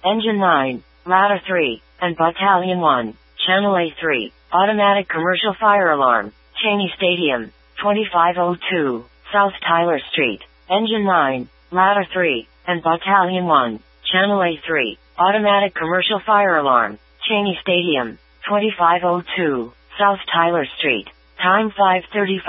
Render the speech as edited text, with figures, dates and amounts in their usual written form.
Engine 9, Ladder 3, and Battalion 1, Channel A3, Automatic Commercial Fire Alarm, Cheney Stadium, 2502, South Tyler Street. Engine 9, Ladder 3, and Battalion 1, Channel A3, Automatic Commercial Fire Alarm, Cheney Stadium, 2502, South Tyler Street. Time 5:35.